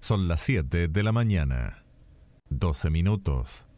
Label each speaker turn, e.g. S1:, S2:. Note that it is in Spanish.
S1: Son las 7 de la mañana. 12 minutos.